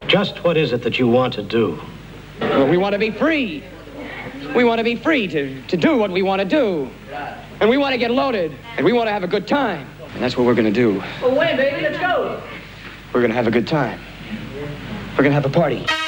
Just what is it that you want to do? Well, we want to be free. We want to be free to do what we want to do. And we want to get loaded. And we want to have a good time. And that's what we're going to do. Well, wait, baby, let's go. We're going to have a good time. We're going to have a party.